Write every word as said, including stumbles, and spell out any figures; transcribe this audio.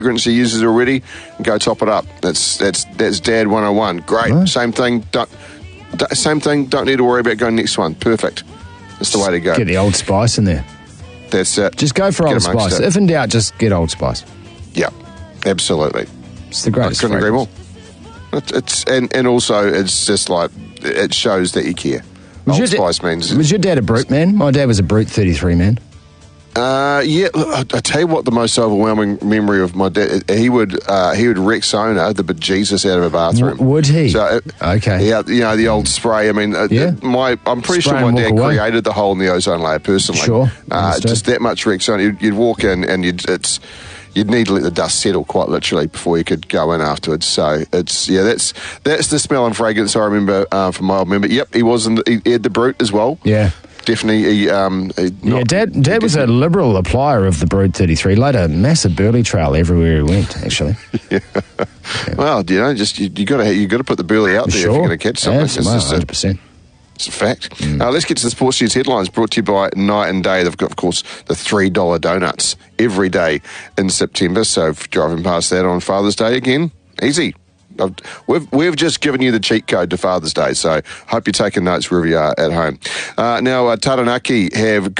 fragrance he uses already, go top it up. That's that's that's Dad one oh one. Great. Right. Same thing. Don't, same thing. Don't need to worry about going next one. Perfect. That's the way to go. Get the Old Spice in there. That's it. Just go for Old Spice. It. If in doubt, just get Old Spice. Yeah, absolutely. It's the greatest. I couldn't agree more. It's, it's and and also it's just like it shows that you care. Was Old Spice da- means. Was your dad a brute man? My dad was a brute thirty-three man. Uh, yeah, I, I tell you what, the most overwhelming memory of my dad, he would uh, he would Rexona the bejesus out of a bathroom. W- would he? So, uh, okay. Yeah, you know, the old spray. I mean, uh, yeah. my I'm pretty Spray sure my dad away. created the hole in the ozone layer personally. Sure. Uh, just that much Rexona. You'd, you'd walk in and you'd it's. You'd need to let the dust settle quite literally before you could go in afterwards. So it's yeah, that's that's the smell and fragrance I remember uh, from my old member. Yep, he was in the, he had the Brute as well. Yeah, definitely. He, um, he yeah, not, Dad. Dad was a liberal applier of the Brute thirty-three. Laid a massive burley trail everywhere he went. Actually. yeah. yeah. Well, you know, just you, you got to you got to put the burley out there sure. if you're going to catch something. Yeah, it's one hundred percent. It's a fact. Mm. Uh, let's get to the Sports News headlines brought to you by Night and Day. They've got, of course, the three dollar donuts every day in September. So if you're driving past that on Father's Day again, easy. I've, we've, we've just given you the cheat code to Father's Day. So hope you're taking notes wherever you are at home. Uh, now, uh, Taranaki have